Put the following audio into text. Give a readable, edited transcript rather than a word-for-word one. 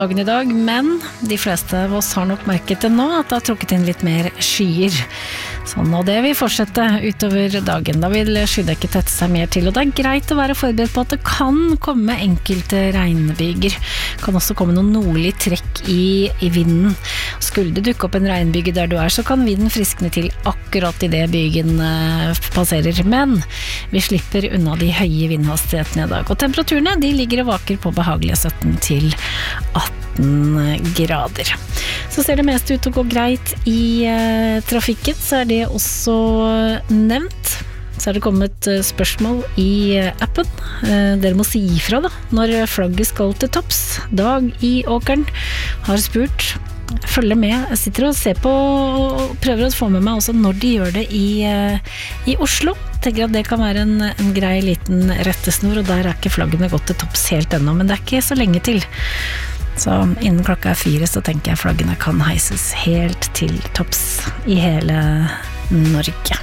dagen I dag, men de fleste av oss har nok merket det nå at det har trukket inn litt mer skyer. Sånn, og det vil fortsette utover dagen. Da vil skydekket tette seg mer til, og det greit å være forberedt på at det kan komme enkelte regnbyger. Det kan også komme noen nordlig trekk I vinden. Skulle det dukke opp en regnbyge der du så kan vinden friskne til akkurat I det bygen passerer. Men vi slipper unna de høye vindhastighetene I dag. Og temperaturene, de ligger og vaker på behagelige 17 til 18 grader. Så ser det mest ut til å gå greit I trafikken, så det også nevnt. Så det kommet spørsmål I appen. Dere må si ifra da, når flagget skal til topps. Dag I åkeren har spurt. Følger med, jeg sitter og ser på og prøver å få med meg også når de gjør det I Oslo. Tenker at det kan være en grei liten rettesnor, og der ikke flaggene gått til topps helt ennå, men det ikke så lenge til. Så innen klokka 4 så tenker jeg flaggene kan heises helt til topps I hele Norge.